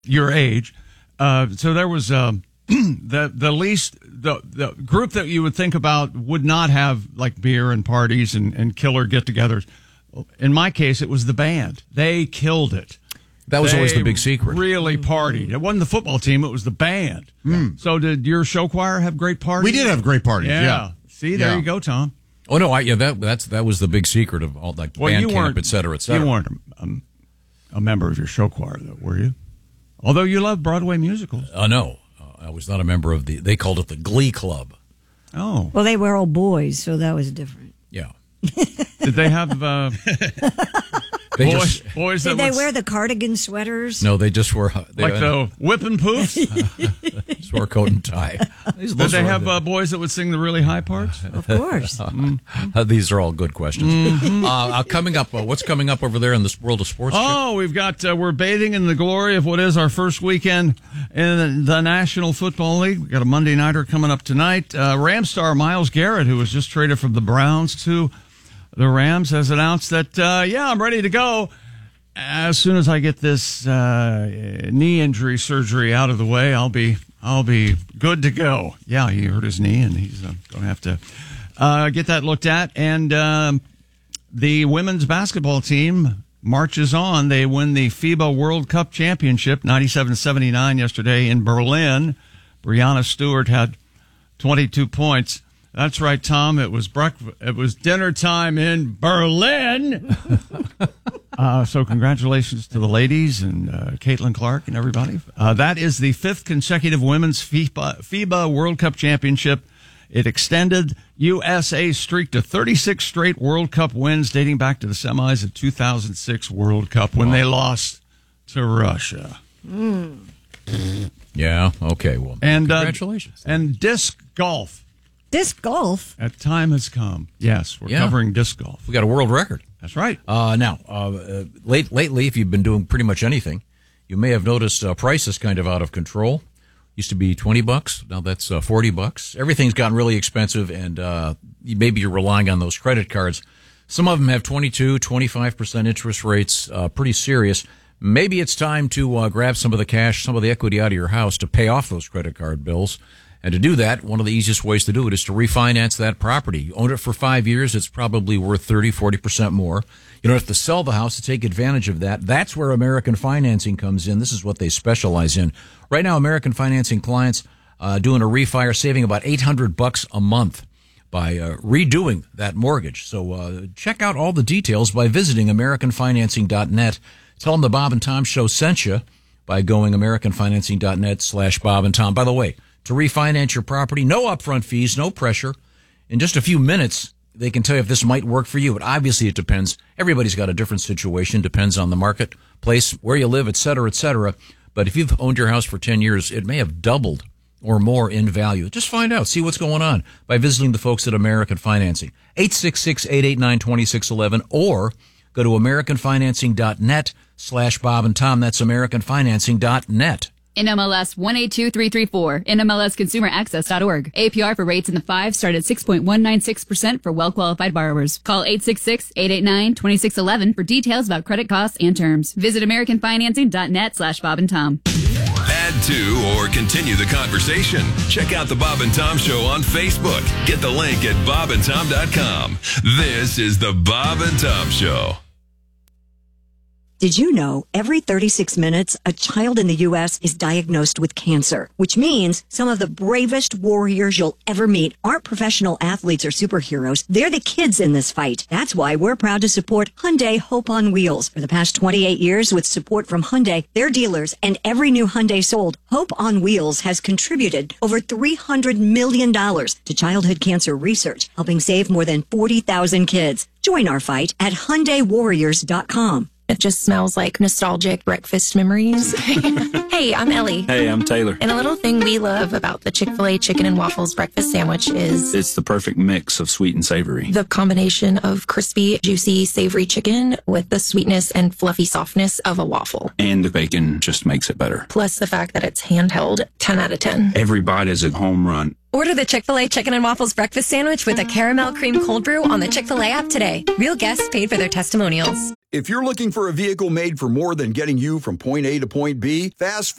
your age. So there was the group that you would think about would not have like beer and parties and killer get-togethers. In my case, it was the band. They killed it. That was always the big secret. Really partied. It wasn't the football team; it was the band. So did your show choir have great parties? We did have great parties. Yeah. See, there you go, Tom. Oh no, that was the big secret of all like band camp, et cetera, et cetera. You weren't a member of your show choir, though, were you? Although you love Broadway musicals. No, I was not a member of they called it the Glee Club. Oh, well, they were all boys, so that was different. Yeah. Did they have boys that Did they wear the cardigan sweaters? No, they just wore the whip and poof. Just wore a coat and tie. Did they have boys that would sing the really high parts? Of course. These are all good questions. Coming up, what's coming up over there in this world of sports? Oh, we've got we're bathing in the glory of what is our first weekend in the National Football League. We got a Monday nighter coming up tonight. Ram star Myles Garrett, who was just traded from the Browns to the Rams, has announced that, I'm ready to go as soon as I get this knee injury surgery out of the way. I'll be good to go. Yeah, he hurt his knee, and he's going to have to get that looked at. And the women's basketball team marches on. They win the FIBA World Cup Championship, 97-79 yesterday in Berlin. Breanna Stewart had 22 points. That's right, Tom. It was dinner time in Berlin. So congratulations to the ladies and Caitlin Clark and everybody. That is the 5th consecutive women's FIBA World Cup Championship. It extended USA's streak to 36 straight World Cup wins, dating back to the semis of 2006 World Cup when they lost to Russia. Yeah. Okay. Well, and congratulations. And disc golf. Disc golf? That time has come. Yes, we're covering disc golf. We got a world record. That's right. Lately, if you've been doing pretty much anything, you may have noticed prices kind of out of control. Used to be $20. Now that's $40. Everything's gotten really expensive, and maybe you're relying on those credit cards. Some of them have 22, 25% interest rates, pretty serious. Maybe it's time to grab some of the cash, some of the equity out of your house to pay off those credit card bills. And to do that, one of the easiest ways to do it is to refinance that property. You own it for 5 years, it's probably worth 30, 40% more. You don't have to sell the house to take advantage of that. That's where American Financing comes in. This is what they specialize in. Right now, American Financing clients doing a refi are saving about $800 a month by redoing that mortgage. So check out all the details by visiting AmericanFinancing.net. Tell them the Bob and Tom Show sent you by going AmericanFinancing.net/Bob and Tom. By the way, to refinance your property, no upfront fees, no pressure. In just a few minutes, they can tell you if this might work for you. But obviously it depends. Everybody's got a different situation. Depends on the marketplace, where you live, et cetera, et cetera. But if you've owned your house for 10 years, it may have doubled or more in value. Just find out. See what's going on by visiting the folks at American Financing. 866-889-2611 or go to AmericanFinancing.net/Bob and Tom. That's AmericanFinancing.net. NMLS 182334, NMLSConsumerAccess.org. APR for rates in the 5 start at 6.196% for well-qualified borrowers. Call 866-889-2611 for details about credit costs and terms. Visit AmericanFinancing.net/Bob and Tom. Add to or continue the conversation. Check out the Bob and Tom Show on Facebook. Get the link at bobandtom.com. This is the Bob and Tom Show. Did you know every 36 minutes, a child in the U.S. is diagnosed with cancer, which means some of the bravest warriors you'll ever meet aren't professional athletes or superheroes. They're the kids in this fight. That's why we're proud to support Hyundai Hope on Wheels. For the past 28 years, with support from Hyundai, their dealers, and every new Hyundai sold, Hope on Wheels has contributed over $300 million to childhood cancer research, helping save more than 40,000 kids. Join our fight at HyundaiWarriors.com. It just smells like nostalgic breakfast memories. Hey, I'm Ellie. Hey, I'm Taylor. And a little thing we love about the Chick-fil-A chicken and waffles breakfast sandwich is it's the perfect mix of sweet and savory. The combination of crispy, juicy, savory chicken with the sweetness and fluffy softness of a waffle. And the bacon just makes it better. Plus the fact that it's handheld, 10 out of 10. Every bite is a home run. Order the Chick-fil-A Chicken and Waffles breakfast sandwich with a caramel cream cold brew on the Chick-fil-A app today. Real guests paid for their testimonials. If you're looking for a vehicle made for more than getting you from point A to point B, Fast